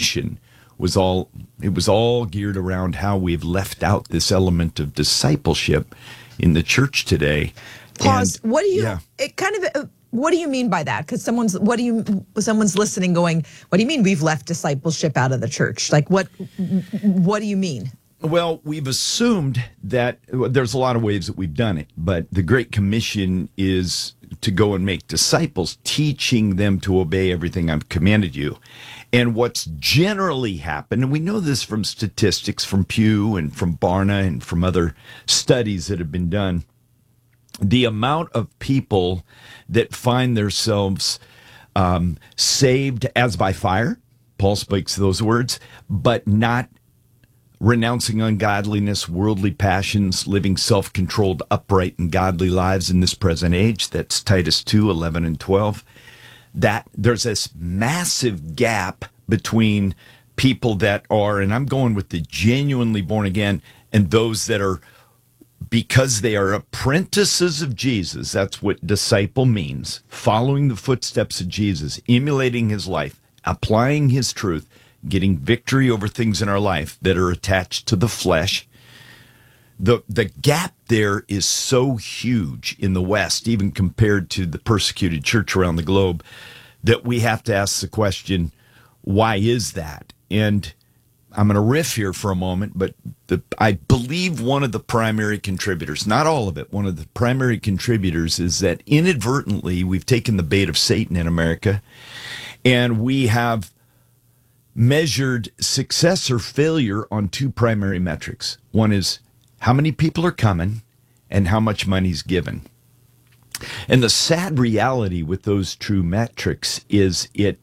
Commission was all geared around how we've left out this element of discipleship in the church today. Pause. And, what do you? yeah. It kind of. What do you mean by that? Because someone's listening, going, "What do you mean we've left discipleship out of the church? Like what? What do you mean?" Well, we've assumed that there's a lot of ways that we've done it, but the Great Commission is to go and make disciples, teaching them to obey everything I've commanded you. And what's generally happened, and we know this from statistics from Pew and from Barna and from other studies that have been done, the amount of people that find themselves saved as by fire, Paul speaks those words, but not renouncing ungodliness, worldly passions, living self-controlled, upright, and godly lives in this present age. That's Titus 2:11 and 12. That there's this massive gap between people that are, and I'm going with the genuinely born again, and those that are, because they are apprentices of Jesus. That's what disciple means. Following the footsteps of Jesus, emulating his life, applying his truth, getting victory over things in our life that are attached to the flesh. The gap there is so huge in the West, even compared to the persecuted church around the globe, that we have to ask the question, why is that? And I'm going to riff here for a moment, but I believe one of the primary contributors, not all of it, one of the primary contributors is that inadvertently we've taken the bait of Satan in America, and we have measured success or failure on two primary metrics. One is how many people are coming and how much money's given. And the sad reality with those true metrics is it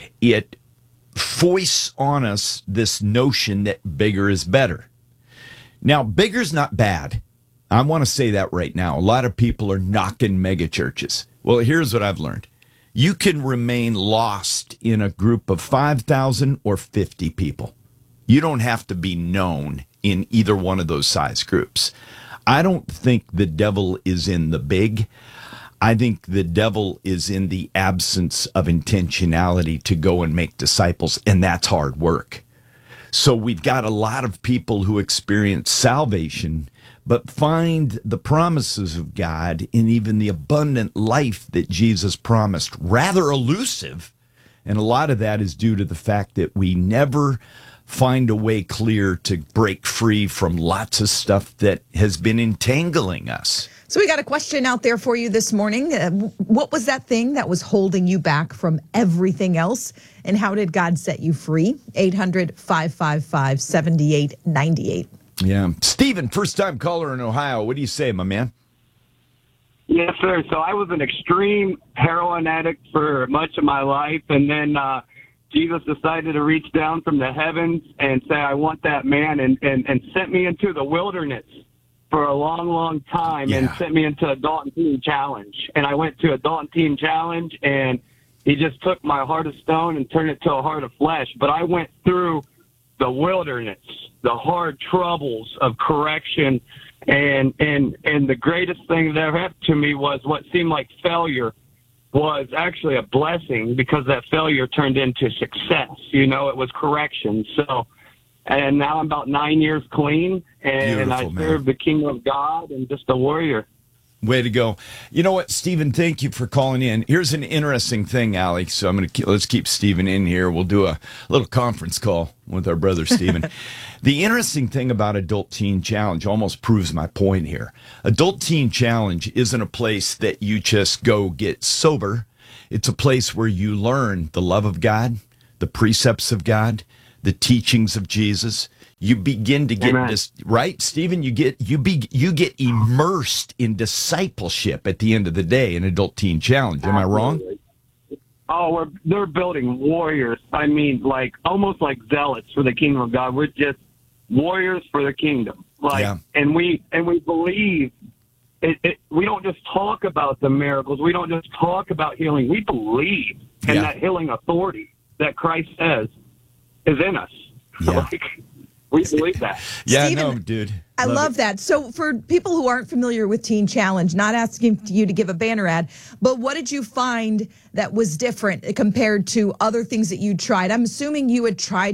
foists on us this notion that bigger is better. Now, bigger's not bad. I want to say that right now. A lot of people are knocking mega churches. Well, here's what I've learned. You can remain lost in a group of 5,000 or 50 people. You don't have to be known in either one of those size groups. I don't think the devil is in the big. I think the devil is in the absence of intentionality to go and make disciples, and that's hard work. So we've got a lot of people who experience salvation but find the promises of God in even the abundant life that Jesus promised rather elusive. And a lot of that is due to the fact that we never find a way clear to break free from lots of stuff that has been entangling us. So we got a question out there for you this morning. What was that thing that was holding you back from everything else? And how did God set you free? 800-555-7898. Yeah. Stephen, first-time caller in Ohio. What do you say, my man? Yes, sir. So I was an extreme heroin addict for much of my life, and then Jesus decided to reach down from the heavens and say, I want that man, and sent me into the wilderness for a long, long time, and sent me into a Dalton Teen Challenge. And I went to a Dalton Teen Challenge, and he just took my heart of stone and turned it to a heart of flesh. But I went through the wilderness, the hard troubles of correction, and the greatest thing that ever happened to me was what seemed like failure was actually a blessing, because that failure turned into success. You know, it was correction. So, and now I'm about 9 years clean, and Beautiful, I serve the kingdom of God and just a warrior. Way to go. You know what, Stephen, thank you for calling in. Here's an interesting thing, Alex. So let's keep Stephen in here. We'll do a little conference call with our brother Stephen. The interesting thing about Adult Teen Challenge almost proves my point here. Adult Teen Challenge isn't a place that you just go get sober. It's a place where you learn the love of God, the precepts of God, the teachings of Jesus. You begin to get this, right, Stephen? You get immersed in discipleship at the end of the day in Adult Teen Challenge. Am I wrong? Oh, they're building warriors. I mean, like almost like zealots for the kingdom of God. We're just warriors for the kingdom. And we believe it. We don't just talk about the miracles. We don't just talk about healing. We believe in that healing authority that Christ says is in us. Yeah. We believe that. Yeah, Stephen, no, dude. I love that. So for people who aren't familiar with Teen Challenge, not asking you to give a banner ad, but what did you find that was different compared to other things that you tried? I'm assuming you had tried